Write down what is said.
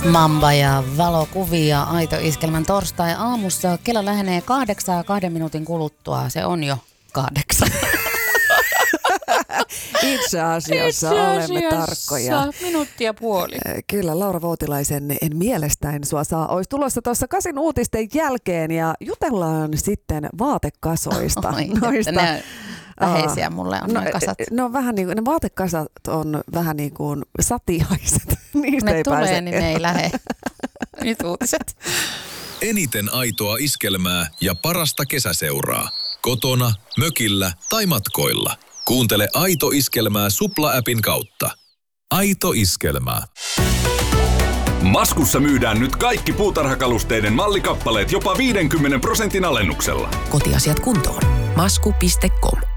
Mamba ja valokuvia Aito Iskelmän torstai-aamussa. Kello lähenee 8 2 minuutin kuluttua. Se on jo 8. Itse asiassa olemme tarkkoja. Minuuttia puoli. Kyllä, Laura Voutilaisen en mielestäni sua saa. Olisi tulossa tuossa 8 uutisten jälkeen ja jutellaan sitten vaatekasoista. Ne läheisiä mulle on ne kasat. Ne vaatekasat on vähän niin kuin satiaiset. Niistä ne ei tulee, pääse. niin ne ei lähe. Nyt uutiset. Eniten aitoa iskelmää ja parasta kesäseuraa. Kotona, mökillä tai matkoilla. Kuuntele Aito Iskelmää Supla-appin kautta. Aito Iskelmää. Maskussa myydään nyt kaikki puutarhakalusteiden mallikappaleet jopa 50% alennuksella. Kotiasiat kuntoon. Masku.com